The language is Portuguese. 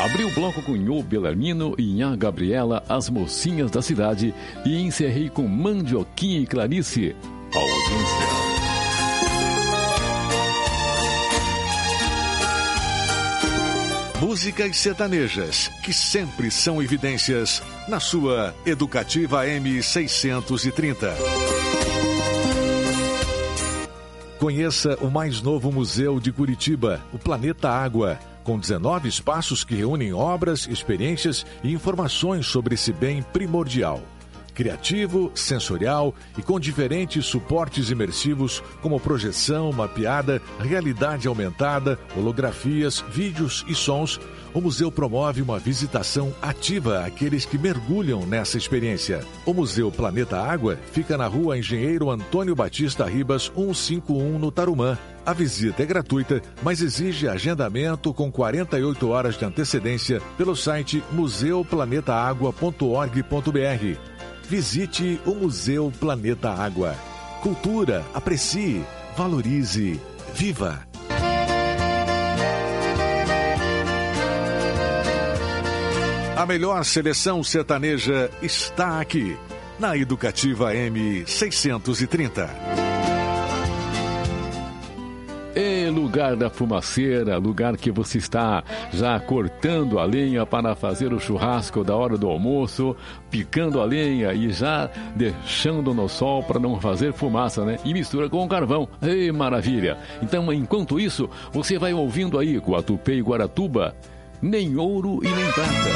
Abri o bloco com Nhô Belarmino e Nhá Gabriela, as mocinhas da cidade, e encerrei com Mandioquinha e Clarice, a audiência. Músicas sertanejas, que sempre são evidências na sua Educativa M630. Conheça o mais novo museu de Curitiba, o Planeta Água, com 19 espaços que reúnem obras, experiências e informações sobre esse bem primordial. Criativo, sensorial e com diferentes suportes imersivos como projeção, mapeada, realidade aumentada, holografias, vídeos e sons, o museu promove uma visitação ativa àqueles que mergulham nessa experiência. O Museu Planeta Água fica na Rua Engenheiro Antônio Batista Ribas, 151, no Tarumã. A visita é gratuita, mas exige agendamento com 48 horas de antecedência pelo site museuplanetaagua.org.br. Visite o Museu Planeta Água. Cultura, aprecie, valorize, viva! A melhor seleção sertaneja está aqui, na Educativa M630. Lugar da fumaceira, lugar que você está já cortando a lenha para fazer o churrasco da hora do almoço, picando a lenha e já deixando no sol para não fazer fumaça, né? E mistura com o carvão. Ei, maravilha! Então, enquanto isso, você vai ouvindo aí com a Tupê e Guaratuba, nem ouro e nem prata.